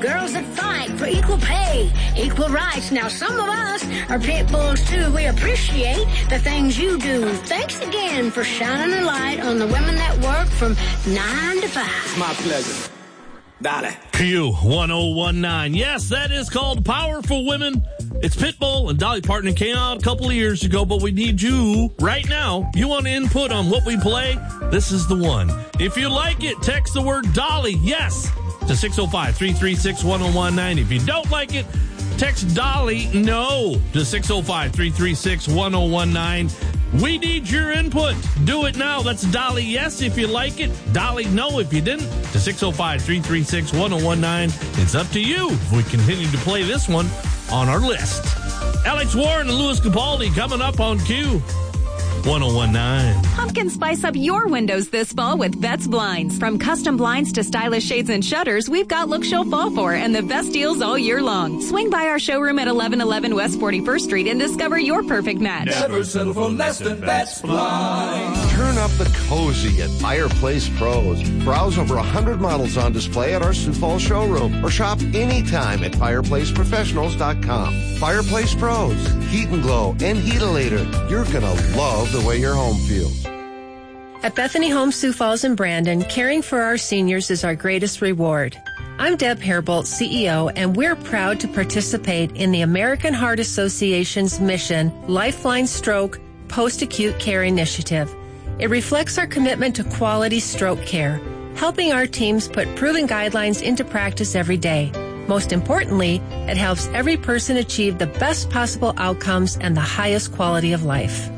girls that fight for equal pay, equal rights. Now, some of us are pit bulls, too. We appreciate the things you do. Thanks again for shining a light on the women that work from 9 to 5. It's my pleasure. Dolly. Q1019. Yes, that is called Powerful Women. It's Pitbull and Dolly Parton. It came out a couple of years ago, but we need you right now. You want input on what we play? This is the one. If you like it, text the word Dolly, yes, to 605-336-1019. If you don't like it, text Dolly, no, to 605-336-1019. We need your input. Do it now. That's Dolly, yes, if you like it. Dolly, no, if you didn't, to 605-336-1019. It's up to you if we continue to play this one on our list. Alex Warren and Louis Capaldi coming up on Q 1019. Pumpkin spice up your windows this fall with Betts Blinds. From custom blinds to stylish shades and shutters, we've got looks you'll fall for and the best deals all year long. Swing by our showroom at 1111 West 41st Street and discover your perfect match. Never settle for less than Betts Blinds. Turn up the cozy at Fireplace Pros. Browse over 100 models on display at our Sioux Falls showroom or shop anytime at fireplaceprofessionals.com. Fireplace Pros. Heat and Glow and Heatilator. You're going to love the way your home feels. At Bethany Home Sioux Falls and Brandon, caring for our seniors is our greatest reward. I'm Deb Hairbolt, CEO, and we're proud to participate in the American Heart Association's mission, Lifeline Stroke Post-Acute Care Initiative. It reflects our commitment to quality stroke care, helping our teams put proven guidelines into practice every day. Most importantly, it helps every person achieve the best possible outcomes and the highest quality of life.